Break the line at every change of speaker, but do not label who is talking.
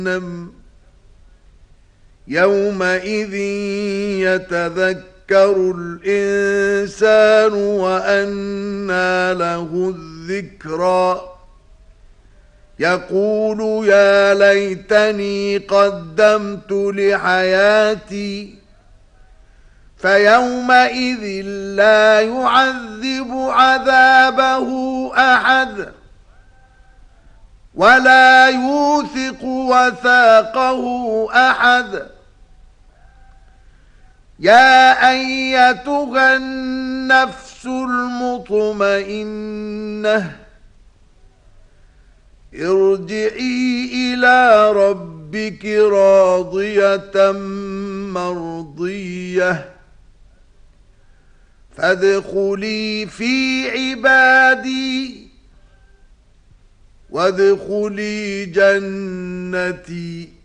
يومئذ يتذكر الإنسان وأنى له الذكرى يقول يا ليتني قدمت لحياتي فيومئذ لا يعذب عذابه أحد ولا يوثق وثاقه أحد. يا أيتها النفس المطمئنة ارجعي إلى ربك راضية مرضية فادخلي في عبادي وادخلي جنتي.